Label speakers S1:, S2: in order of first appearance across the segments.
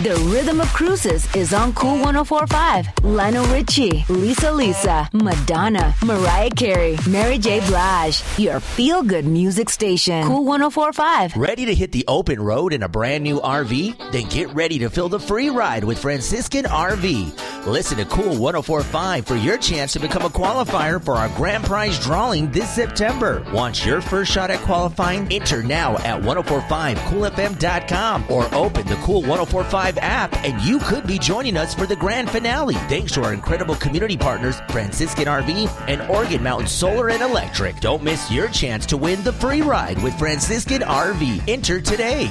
S1: The Rhythm of Cruises is on Cool 104.5. Lionel Richie, Lisa, Madonna, Mariah Carey, Mary J. Blige. Your feel-good music station. Cool 104.5.
S2: Ready to hit the open road in a brand new RV? Then get ready to fill the free ride with Franciscan RV. Listen to Cool 104.5 for your chance to become a qualifier for our grand prize drawing this September. Want your first shot at qualifying? Enter now at 1045coolfm.com or open the Cool 104.5 app and you could be joining us for the grand finale thanks to our incredible community partners Franciscan RV and Oregon Mountain Solar and Electric. Don't miss your chance to win the free ride with Franciscan RV. Enter today.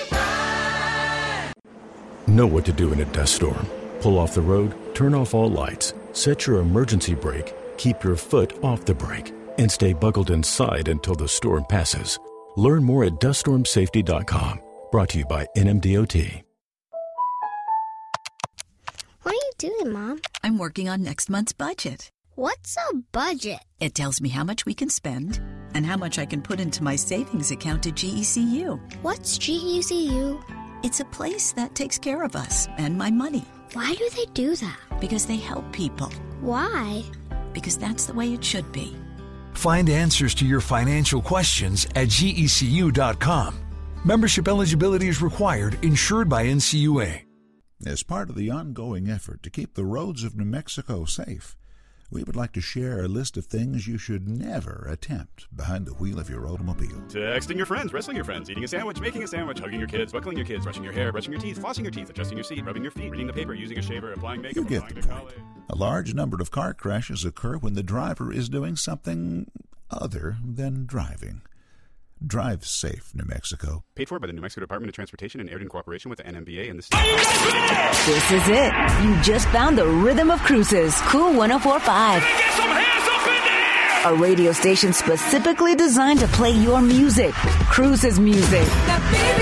S3: Know what to do in a dust storm. Pull off the road, turn off all lights, set your emergency brake, keep your foot off the brake, and stay buckled inside until the storm passes. Learn more at duststormsafety.com. Brought to you by NMDOT.
S4: What are you doing, Mom?
S5: I'm working on next month's budget.
S4: What's a budget?
S5: It tells me how much we can spend and how much I can put into my savings account at GECU.
S4: What's GECU?
S5: It's a place that takes care of us and my money.
S4: Why do they do that?
S5: Because they help people.
S4: Why?
S5: Because that's the way it should be.
S6: Find answers to your financial questions at GECU.com. Membership eligibility is required, insured by NCUA.
S7: As part of the ongoing effort to keep the roads of New Mexico safe, we would like to share a list of things you should never attempt behind the wheel of your automobile.
S8: Texting your friends, wrestling your friends, eating a sandwich, making a sandwich, hugging your kids, buckling your kids, brushing your hair, brushing your teeth, flossing your teeth, adjusting your seat, rubbing your feet, reading the paper, using a shaver, applying makeup,
S7: you get the point. A large number of car crashes occur when the driver is doing something other than driving. Drive safe, New Mexico.
S8: Paid for by the New Mexico Department of Transportation and aired in cooperation with the NMBA and the state.
S1: This is it. You just found the Rhythm of Cruises. Cool 104.5.
S9: Get some hands up in there!
S1: A radio station specifically designed to play your music. Cruises music.
S9: Now, baby,